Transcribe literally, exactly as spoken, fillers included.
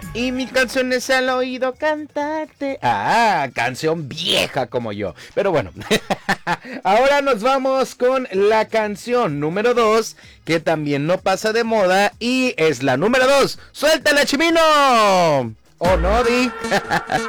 Y mi canción es al oído cantarte. Ah, canción vieja como yo. Pero bueno, ahora nos vamos con la canción número dos, que también no pasa de moda y es la número dos. ¡Suéltala, Chimino! ¿O no, Di?